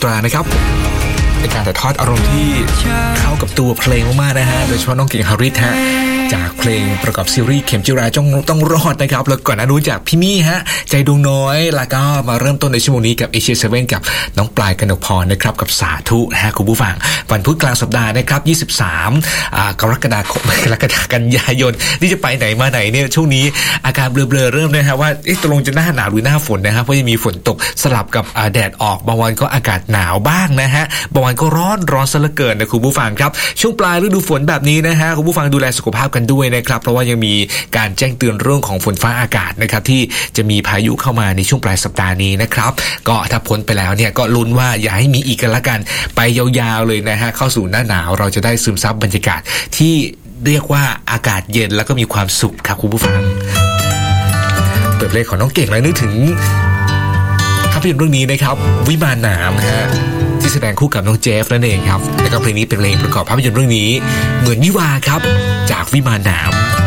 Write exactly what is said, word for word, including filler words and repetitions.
รานะครับเป็นการถ่ายทอดอารมณ์ที่เข้ากับตัวเพลงมากๆนะฮะโดยเฉพาะน้องเก่งฮาริสฮะจากเพลงประกอบซีรีส์เข็มจิราจ้องต้องรอดนะครับแล้วก่อนหน้านู้นจากพี่มี่ฮะใจดวงน้อยแล้วก็มาเริ่มต้นในชั่วโมงนี้กับเอเชียเซเว่นกับน้องปลายกนกพรนะครับกับสาธุฮะคุณผู้ฟังวันพุธกลางสัปดาห์นะครับยี่สิบสามอ่ากรกฎาคมกรกฎากันยายนนี่จะไปไหนมาไหนเนี่ยช่วงนี้อาการเบลอๆเริ่มนะฮะว่าเอ๊ะตกลงจะหน้าหนาวหรือหน้าฝนนะครับเพราะยังมีฝนตกสลับกับแดดออกบางวันก็อากาศหนาวบ้างนะฮะบางวันก็ร้อนร้อนซะเหลือเกินนะคุณผู้ฟังครับช่วงปลายฤดูฝนแบบนี้นะฮะคุณผู้ฟังดูแลสุขภาพกันด้วยนะครับเพราะว่ายังมีการแจ้งเตือนเรื่องของฝนฟ้าอากาศนะครับที่จะมีพายุเข้ามาในช่วงปลายสัปดาห์นี้นะครับก็ถ้าพ้นไปแล้วเนี่ยก็ลุ้นว่าอย่าให้มีอีกกันละกันไปยาวๆเลยนะฮะเข้าสู่หน้าหนาวเราจะได้ซึมซับบรรยากาศที่เรียกว่าอากาศเย็นแล้วก็มีความสุขครับคุณผู้ฟังเปิดเพลงของน้องเก่งแล้วนึกถึงภาพยนตร์เรื่องนี้นะครับวิมานหนามนะฮะที่แสดงคู่กับน้องเจฟนั่นเองครับแล้วก็เพลงนี้เป็นเพลงประกอบภาพยนตร์เรื่องนี้เหมือนวิวาครับจากวิมานหนาม